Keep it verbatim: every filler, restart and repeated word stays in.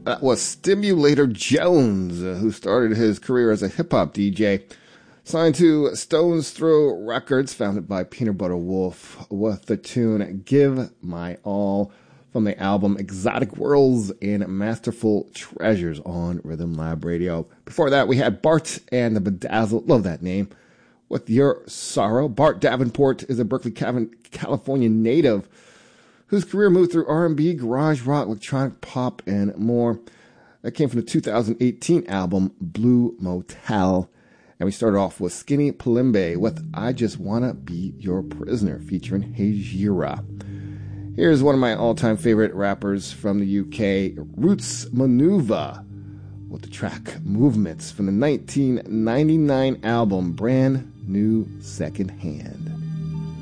That was Stimulator Jones, uh, who started his career as a hip-hop D J. Signed to Stone's Throw Records, founded by Peanut Butter Wolf, with the tune Give My All from the album Exotic Worlds and Masterful Treasures on Rhythm Lab Radio. Before that, we had Bart and the Bedazzled, love that name, with Your Sorrow. Bart Davenport is a Berkeley, California native whose career moved through R and B, garage rock, electronic pop, and more. That came from the two thousand eighteen album Blue Motel. And we started off with Skinny Palimbe with I Just Wanna Be Your Prisoner, featuring Hejira. Here's one of my all-time favorite rappers from the U K, Roots Manuva, with the track Movements from the nineteen ninety-nine album Brand New Second Hand.